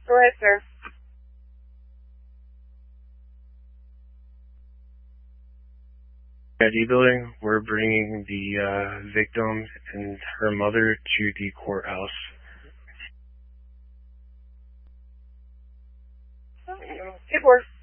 Go ahead, sir. ID building, we're bringing the victim and her mother to the courthouse. 10-4.